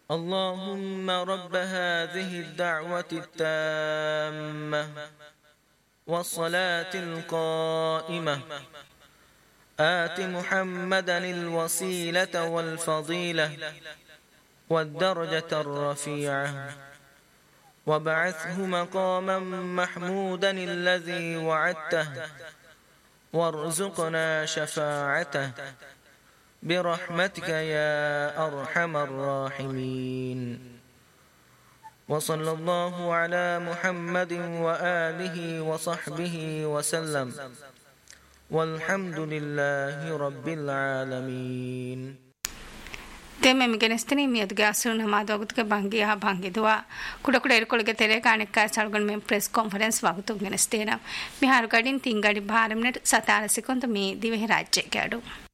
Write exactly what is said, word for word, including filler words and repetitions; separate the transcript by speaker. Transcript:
Speaker 1: اللهم رب هذه الدعوة التامة والصلاة القائمة آت محمدا الوسيلة والفضيلة والدرجة الرفيعة وابعثه مقاما محمودا الذي وعدته وارزقنا شفاعته برحمتك يا أرحم الراحمين وصلى الله على محمد وآله وصحبه وسلم والحمد لله رب العالمين.
Speaker 2: ತೆಮ್ಮೆ ಮಿಗೆನೆಸ್ತನಿ ಮಿಯದ್ ಗ್ಯಾಸರು ನಮಾದೋಗದಕ್ಕೆ ಬಂಗಿಯ ಬಂಗಿದುವ ಕುಡ ಕುಡ ಇರ್ಕೊಳಗೆ ತೆರೆ ಕಾಣಿಕ ಸಳಗಣ ಮೆ ಪ್ರೆಸ್ ಕಾನ್ಫರೆನ್ಸ್ ವಾಗುತ್ತು ಗೆನೆಸ್ತೇನ ಮಿಹಾರು ಗಡಿನ್ ತಿಂಗಡಿ ಭಾರಮ್ನೆಟ್ ಸತಾರಸಿಕೊಂತ ಮಿ ದಿವೆ ರಾಜ್ಯ ಕ್ಯಾಡು